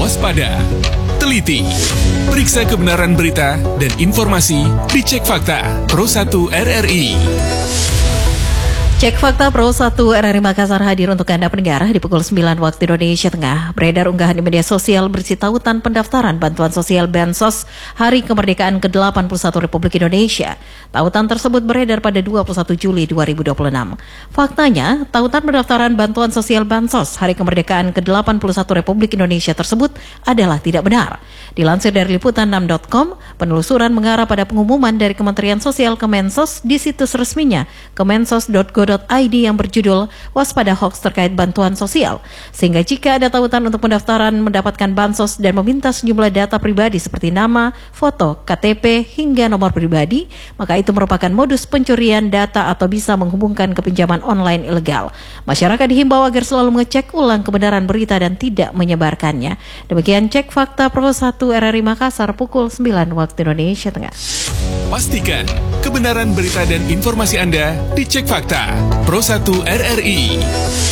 waspada, teliti, periksa kebenaran berita dan informasi di Cek Fakta Pro 1 RRI. Cek Fakta Pro 1 RRI Makassar hadir untuk Anda pendengar di pukul 9 waktu Indonesia Tengah. Beredar unggahan di media sosial berisi tautan pendaftaran bantuan sosial Bansos Hari Kemerdekaan ke-81 Republik Indonesia. Tautan tersebut beredar pada 21 Juli 2026. Faktanya, tautan pendaftaran bantuan sosial Bansos Hari Kemerdekaan ke-81 Republik Indonesia tersebut adalah tidak benar. Dilansir dari liputan6.com, penelusuran mengarah pada pengumuman dari Kementerian Sosial Kemensos di situs resminya kemensos.go.id yang berjudul Waspada Hoaks Terkait Bantuan Sosial. Sehingga jika ada tautan untuk pendaftaran mendapatkan bansos dan meminta sejumlah data pribadi seperti nama, foto, KTP, hingga nomor pribadi, maka itu merupakan modus pencurian data atau bisa menghubungkan ke pinjaman online ilegal. Masyarakat dihimbau agar selalu mengecek ulang kebenaran berita dan tidak menyebarkannya. Demikian Cek Fakta Pro 1 RRI Makassar pukul 9 waktu Indonesia Tengah. Pastikan kebenaran berita dan informasi Anda di Cek Fakta Pro 1 RRI.